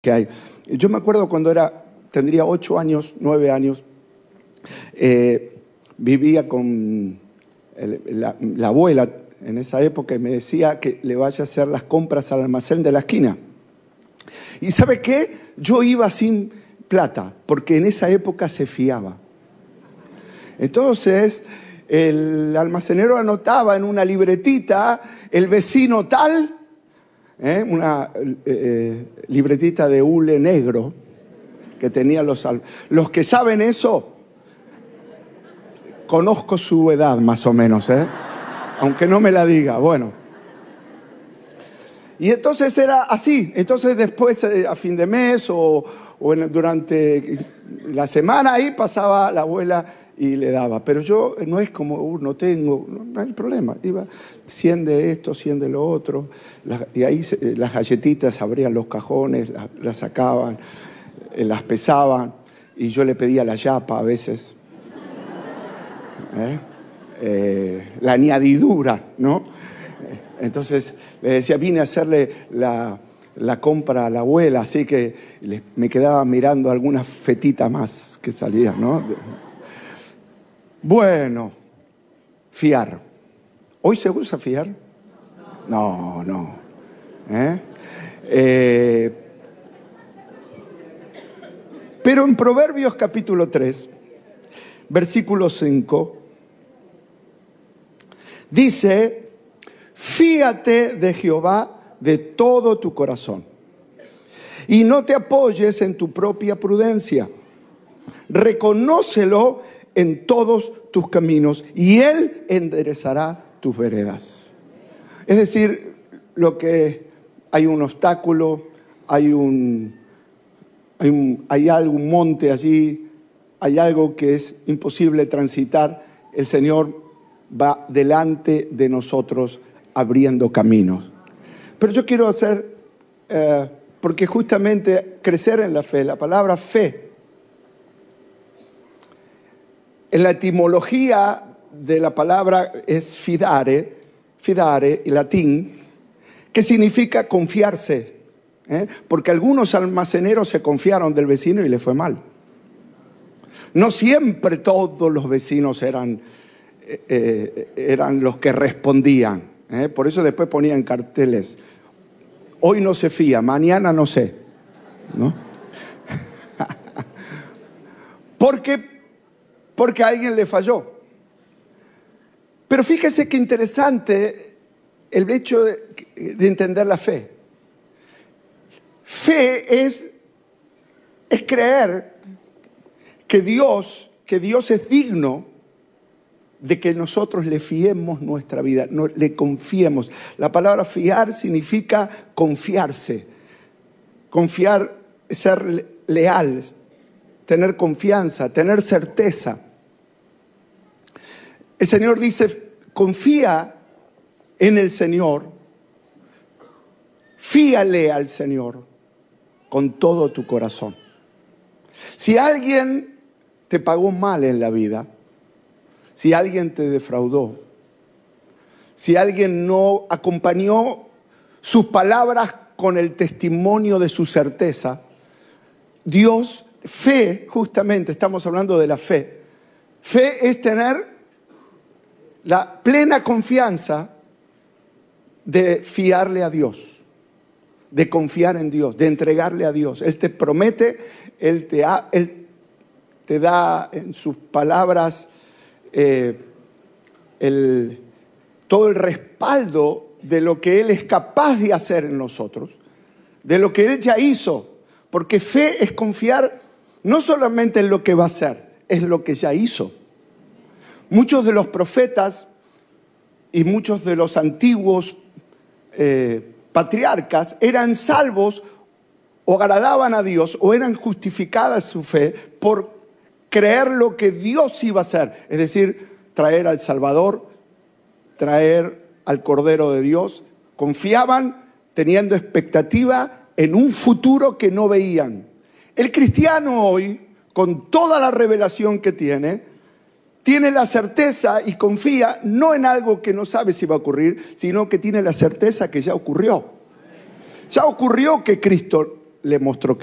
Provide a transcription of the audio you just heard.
que hay. Yo me acuerdo cuando tendría 8 años, 9 años, vivía con la abuela en esa época y me decía que le vaya a hacer las compras al almacén de la esquina. ¿Y sabe qué? Yo iba sin plata, porque en esa época se fiaba. Entonces, el almacenero anotaba en una libretita, el vecino tal, una libretita de hule negro que tenía los que saben eso, conozco su edad más o menos, aunque no me la diga, bueno. Y entonces era así. Entonces después, a fin de mes o durante la semana, ahí pasaba la abuela y le daba. Pero yo no es como, no tengo, no hay problema. Iba 100 de esto, 100 de lo otro. Y ahí las galletitas abrían los cajones, las sacaban, las pesaban. Y yo le pedía la yapa a veces. La añadidura, ¿no? Entonces le decía, vine a hacerle la compra a la abuela, así que me quedaba mirando algunas fetitas más que salían, ¿no? Bueno, fiar. ¿Hoy se usa fiar? No. Pero en Proverbios capítulo 3, versículo 5, dice: fíate de Jehová de todo tu corazón y no te apoyes en tu propia prudencia. Reconócelo en todos tus caminos y Él enderezará tus veredas. Es decir, hay un obstáculo, hay algún monte allí, hay algo que es imposible transitar. El Señor va delante de nosotros abriendo caminos. Pero yo quiero hacer, porque justamente crecer en la fe, la palabra fe, en la etimología de la palabra es fidare, en latín, que significa confiarse, porque algunos almaceneros se confiaron del vecino y le fue mal. No siempre todos los vecinos eran los que respondían. Por eso después ponían carteles: hoy no se fía, mañana no sé, ¿no? Porque a alguien le falló. Pero fíjese qué interesante el hecho de entender la fe. Fe es creer que Dios es digno de que nosotros le fiemos nuestra vida, le confiemos. La palabra fiar significa confiarse. Confiar, ser leal, tener confianza, tener certeza. El Señor dice: confía en el Señor, fíale al Señor con todo tu corazón. Si alguien te pagó mal en la vida, si alguien te defraudó, si alguien no acompañó sus palabras con el testimonio de su certeza, fe, justamente estamos hablando de la fe. Fe es tener la plena confianza de fiarle a Dios, de confiar en Dios, de entregarle a Dios. Él te promete, Él te da en sus palabras todo el respaldo de lo que Él es capaz de hacer en nosotros, de lo que Él ya hizo. Porque fe es confiar no solamente en lo que va a hacer, es lo que ya hizo. Muchos de los profetas y muchos de los antiguos patriarcas eran salvos o agradaban a Dios o eran justificadas su fe por creer lo que Dios iba a hacer. Es decir, traer al Salvador, traer al Cordero de Dios. Confiaban teniendo expectativa en un futuro que no veían. El cristiano hoy, con toda la revelación que tiene la certeza y confía no en algo que no sabe si va a ocurrir, sino que tiene la certeza que ya ocurrió. Ya ocurrió que Cristo le mostró